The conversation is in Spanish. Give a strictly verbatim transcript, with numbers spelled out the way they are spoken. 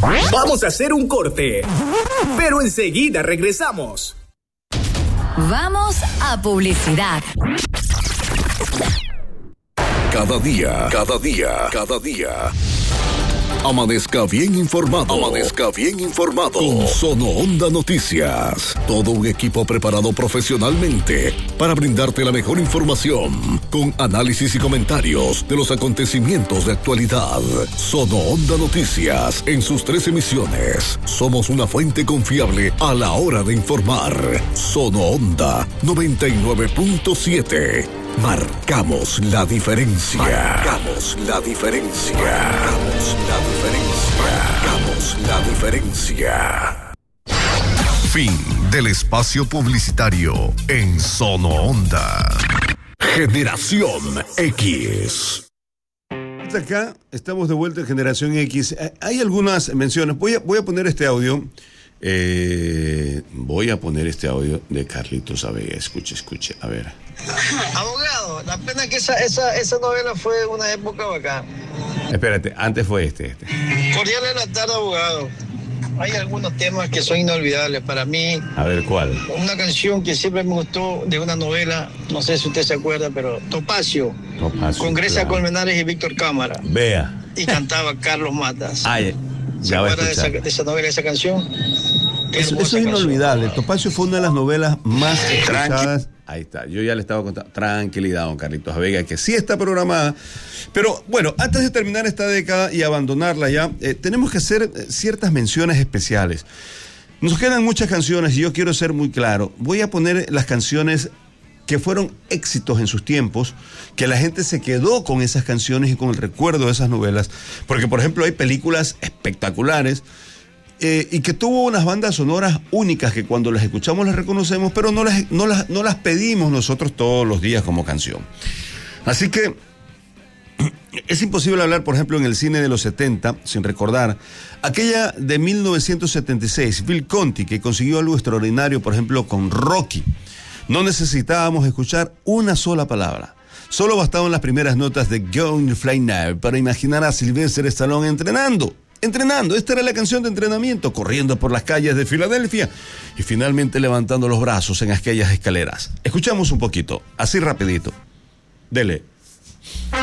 Vamos a hacer un corte, pero enseguida regresamos. Vamos a publicidad. Cada día, cada día, cada día. Amanezca bien informado. Amanezca bien informado. Con Sono Onda Noticias. Todo un equipo preparado profesionalmente para brindarte la mejor información, con análisis y comentarios de los acontecimientos de actualidad. Sono Onda Noticias, en sus tres emisiones. Somos una fuente confiable a la hora de informar. Sono Onda noventa y nueve punto siete. Marcamos la diferencia. Marcamos la diferencia. Marcamos la diferencia. Marcamos la diferencia. Fin del espacio publicitario en Sono Onda. Generación X. Acá estamos de vuelta en Generación X. Hay algunas menciones. Voy a, voy a poner este audio. Eh, voy a poner este audio de Carlitos Abega. Escuche, escuche. A ver. Abogado, la pena que esa, esa, esa novela fue una época bacán. Espérate, antes fue este, este. Cordial de la tarde, abogado. Hay algunos temas que son inolvidables para mí. A ver, ¿cuál? Una canción que siempre me gustó de una novela, no sé si usted se acuerda, pero Topacio. Topacio, con Grecia claro. Colmenares y Víctor Cámara. Vea. Y cantaba Carlos Matas. Ay, ¿Se acuerda de esa, de esa novela, de esa canción? Eso, eso es inolvidable. Canción. Topacio fue una de las novelas más escuchadas. Ahí está, yo ya le estaba contando. Tranquilidad, don Carlitos Abega, que sí está programada. Pero bueno, antes de terminar esta década y abandonarla ya, eh, tenemos que hacer ciertas menciones especiales. Nos quedan muchas canciones y yo quiero ser muy claro. Voy a poner las canciones que fueron éxitos en sus tiempos, que la gente se quedó con esas canciones y con el recuerdo de esas novelas. Porque, por ejemplo, hay películas espectaculares Eh, y que tuvo unas bandas sonoras únicas que cuando las escuchamos las reconocemos, pero no las, no las, no las pedimos nosotros todos los días como canción. Así que es imposible hablar, por ejemplo, en el cine de los setenta, sin recordar aquella de mil novecientos setenta y seis, Bill Conti, que consiguió algo extraordinario, por ejemplo, con Rocky. No necesitábamos escuchar una sola palabra. Solo bastaban las primeras notas de Going to Fly Now para imaginar a Sylvester Stallone entrenando. Entrenando, esta era la canción de entrenamiento, corriendo por las calles de Filadelfia y finalmente levantando los brazos en aquellas escaleras. Escuchamos un poquito, así rapidito. Dele.